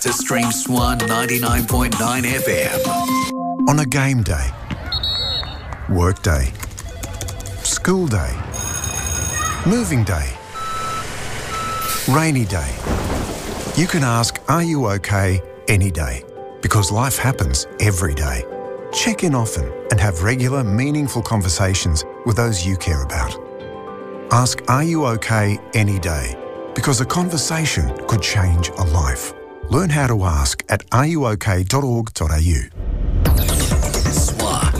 to stream Swan 99.9 FM. On a game day, work day, school day, moving day, rainy day. You can ask, are you okay, any day? Because life happens every day. Check in often and have regular, meaningful conversations with those you care about. Ask, are you okay, any day? Because a conversation could change a life. Learn how to ask at areyouok.org.au. Swan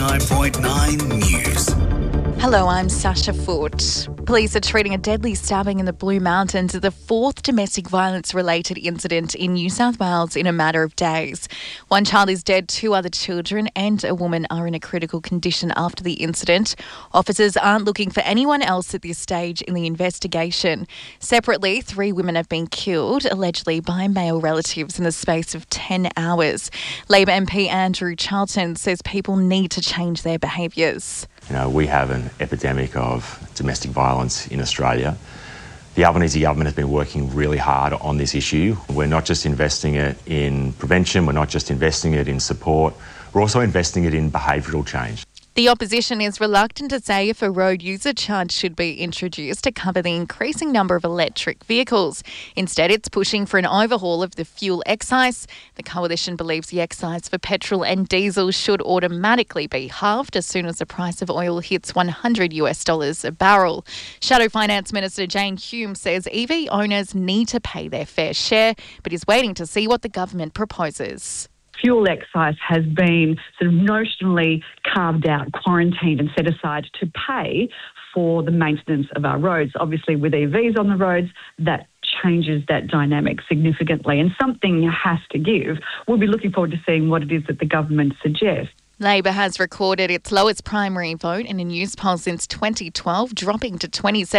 99.9 News. Hello, I'm Sasha Foote. Police are treating a deadly stabbing in the Blue Mountains as the fourth domestic violence-related incident in New South Wales in a matter of days. One child is dead, 2 other children and a woman are in a critical condition after the incident. Officers aren't looking for anyone else at this stage in the investigation. Separately, 3 women have been killed, allegedly by male relatives, in the space of 10 hours. Labor MP Andrew Charlton says people need to change their behaviours. You know, we have an epidemic of domestic violence in Australia. The Albanese government has been working really hard on this issue. We're not just investing it in prevention, we're not just investing it in support, we're also investing it in behavioural change. The opposition is reluctant to say if a road user charge should be introduced to cover the increasing number of electric vehicles. Instead, it's pushing for an overhaul of the fuel excise. The coalition believes the excise for petrol and diesel should automatically be halved as soon as the price of oil hits $100 a barrel. Shadow Finance Minister Jane Hume says EV owners need to pay their fair share, but is waiting to see what the government proposes. Fuel excise has been sort of notionally carved out, quarantined and set aside to pay for the maintenance of our roads. Obviously, with EVs on the roads, that changes that dynamic significantly, and something has to give. We'll be looking forward to seeing what it is that the government suggests. Labor has recorded its lowest primary vote in a news poll since 2012, dropping to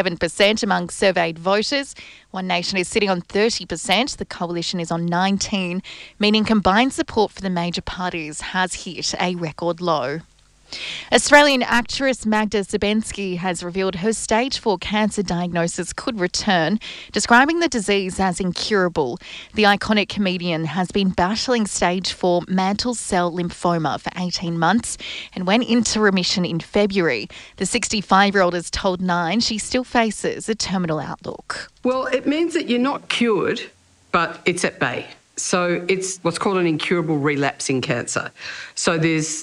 27% among surveyed voters. One Nation is sitting on 30%. The Coalition is on 19%, meaning combined support for the major parties has hit a record low. Australian actress Magda Szubanski has revealed her stage 4 cancer diagnosis could return, describing the disease as incurable. The iconic comedian has been battling stage 4 mantle cell lymphoma for 18 months and went into remission in February. The 65-year-old has told Nine she still faces a terminal outlook. Well, it means that you're not cured, but it's at bay. So it's what's called an incurable relapsing cancer. So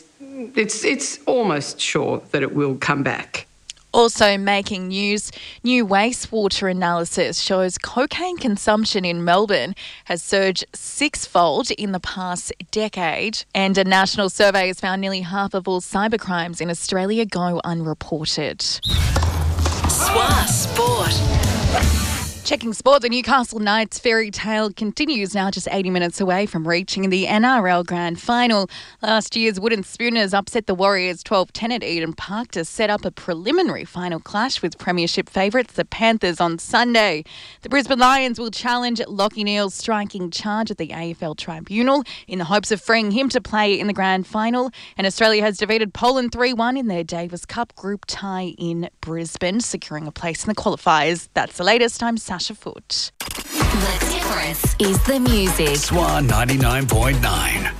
it's almost sure that it will come back. Also making news, new wastewater analysis shows cocaine consumption in Melbourne has surged 6-fold in the past decade, and a national survey has found nearly half of all cybercrimes in Australia go unreported. Swan Sport. Checking sport, the Newcastle Knights fairy tale continues, now just 80 minutes away from reaching the NRL Grand Final. Last year's Wooden Spooners upset the Warriors 12-10 at Eden Park to set up a preliminary final clash with premiership favourites, the Panthers, on Sunday. The Brisbane Lions will challenge Lachie Neale's striking charge at the AFL Tribunal in the hopes of freeing him to play in the Grand Final. And Australia has defeated Poland 3-1 in their Davis Cup group tie in Brisbane, securing a place in the qualifiers. That's the latest. I'm Sasha Foote. The difference is the music. Swan 99.9.